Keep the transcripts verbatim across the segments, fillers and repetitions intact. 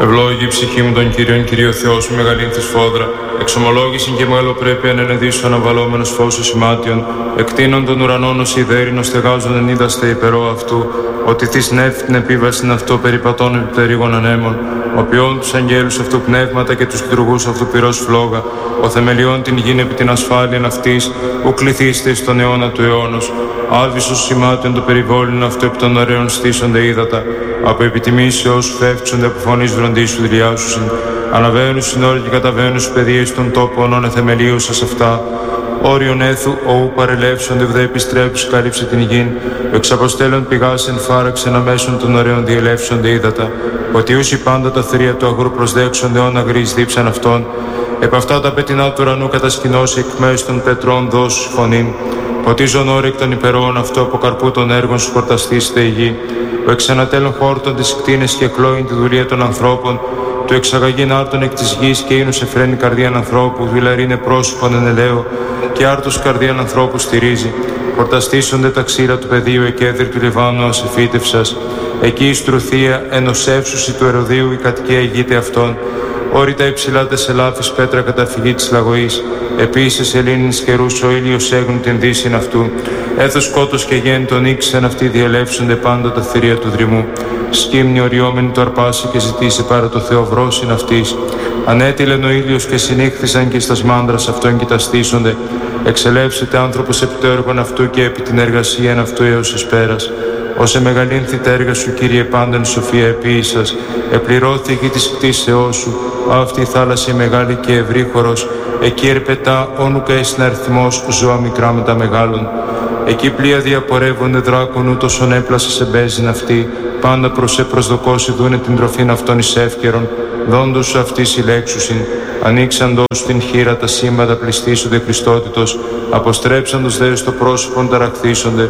Ευλόγη η ψυχή μου τον Κύριον, Κύριο Θεός μου, μεγαλύνθη σφόδρα. Εξομολόγηση και μεγαλοπρέπεια ενενεδίσου αναβαλόμενος φως σημάτιον. Εκτείνων των ουρανών ως ιδέρινο στεγάζον εν είδαστε υπερό αυτού. Ότι της νεύτη την επίβασιν αυτό περιπατών επιπτερίγων ανέμων. Ο ποιόν τους αγγέλους αυτού πνεύματα και τους λειτουργούς αυτού πυρός φλόγα. Ο θεμελιών την γην επί την ασφάλειαν αυτής, ου κληθείστε στον αιώνα του αιώνος. Άβυσος σημάτιον το περιβόλιν αυτού επί των ωραίων στήσονται ύδατα. Από επιτιμήσεως φεύξονται από φωνής βροντίσου δηλιάσουσιν. Αναβαίνουν στην ώρα και καταβαίνουν στους παιδείες των τόπων όνε θεμελίωσας αυτά. Όριον έθου, οου παρελεύσονται βδε επιστρέψους κάλυψε την γην. Εξαποστέλλον πηγάσεν φάραξεν αμέσων των ωραίων διελεύσονται ύδατα. Ότι ούσι πάντα τα θηρία του αγρού προσδέξονται όν αγρείς δίψαν αυτών. Επ' αυτά τα πετεινά του ουρανού κατασκηνώσει εκ μέσου των πετρών δώσου φωνήν. Ποτίζον όρεκ των υπερών αυτό από καρπού των έργων σου χορταστήσετε η γη. Ο εξανατέλων χόρτων τις κτίνες και εκλόγην τη δουλεία των ανθρώπων. Του εξαγαγήν άρτων εκ της γης και ίνους εφραίνει καρδίαν ανθρώπου. Βιλαρίνε πρόσωπον εν ελαίο και άρτος καρδίαν ανθρώπου στηρίζει. Χορταστήσονται τα ξύρα του πεδίου εκέδρη του Λιβάνου ασεφίτευσας. Εκεί η στρουθία ενωσεύσουση του Εροδίου η κατοικία ηγείται αυτών. Όρητα υψηλά τεσσελάφης πέτρα καταφυγή της λαγωής. Επίσης ελήνης καιρούς ο ήλιος έγνουν την δύσιν αυτού. Έθος σκότος και γέννη τον ήξεν αυτοί διελεύσονται πάντα τα θηρία του δρυμού. Σκύμνη οριόμενη το αρπάσει και ζητήσει παρά το Θεό βρόσιν αυτής. Ανέτειλεν ο ήλιος και συνήχθησαν και στα μάνδρας αυτών κοιταστήσονται. Εξελεύσετε άνθρωπος επί το έργον αυτού και επί την εργασία αυτού έως εις πέρας. Όσε μεγαλύνθη τα έργα σου, Κύριε, πάντων σοφία επίησας, επληρώθηκε της κτίσεώς σου, αυτή η θάλασσα η μεγάλη και ευρύχωρος, εκεί ερπετά όνουκα έσυν αριθμός ζώα μικρά με τα μεγάλων. Εκεί πλοία διαπορεύονται δράκων ούτως ον έπλασε σε μπέζιν αυτή, πάντα προς σε προσδοκώσει δούνε την τροφήν αυτών εις εύκαιρον, δόντος σου αυτής συλλέξουσιν, ανοίξαντος την χείρα τα σύμπαντα πληστήσονται Χριστότητος, αποστρέψαντος δε στο πρόσωπον ταραχθήσονται.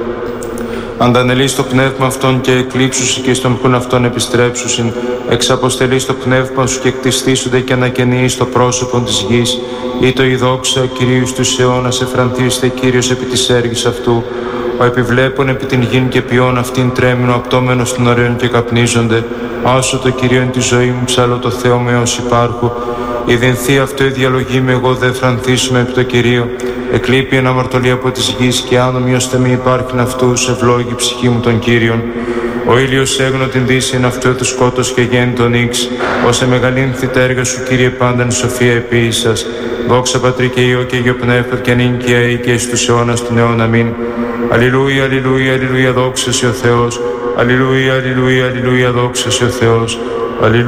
Αντανελείς το πνεύμα αυτών και εκλείψουσι και στον πουν αυτών επιστρέψουσιν, εξαποστελείς το πνεύμα σου και εκτιστήσονται και ανακαινείς το πρόσωπον της γης, ή το η δόξα Κυρίους τους αιώνας εφρανθείστε Κύριος επί της έργης αυτού, ο επιβλέπων επί την γην και ποιόν αυτήν τρέμινο απτώμενος των ωραίων και καπνίζονται, άσο το Κυρίο εν τη ζωή μου ψάλω το Θεό με ως υπάρχου, η δινθή αυτό η διαλογή με εγώ δε φρανθίσουμε επί το Κυρίο, εκλείπει εν αμαρτωλή από της γης και άνομοι ώστε μη υπάρχειν αυτούς ευλόγη ψυχή μου των Κύριων. Ο ήλιος έγνω την δύση εν αυτού του σκότος και γέννη τον ίξ, όσε μεγαλύνθη τα έργα σου Κύριε πάνταν σοφία επίησας. Δόξα Πατρί και Υιό και Υιό Πνεύμα και νυν και αεί και εις τους αιώνας του αιώνα αμήν. Αλληλούια, αλληλούια, αλληλούια, δόξα σε ο Θεός. Αλληλούια, αλληλούια, αλληλούια, δόξα σε ο Θεός. Αλληλούια.